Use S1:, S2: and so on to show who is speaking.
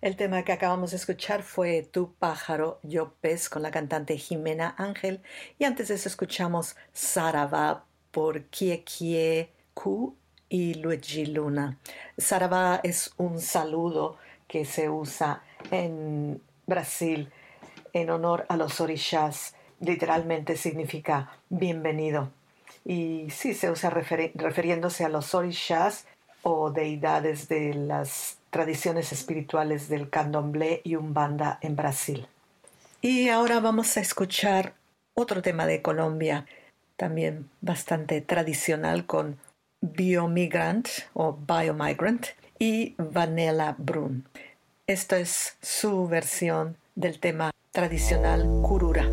S1: El tema que acabamos de escuchar fue Tu pájaro, yo pez con la cantante Jimena Ángel y antes de eso escuchamos Saravá por Kie Kie Ku y Luigi Luna. Saravá es un saludo que se usa en Brasil en honor a los orishas. Literalmente significa bienvenido. Y sí, se usa refiriéndose a los orishas o deidades de las tradiciones espirituales del candomblé y umbanda en Brasil. Y ahora vamos a escuchar otro tema de Colombia, también bastante tradicional con Biomigrant o Biomigrant y Vanilla Brun. Esta es su versión del tema tradicional Curura.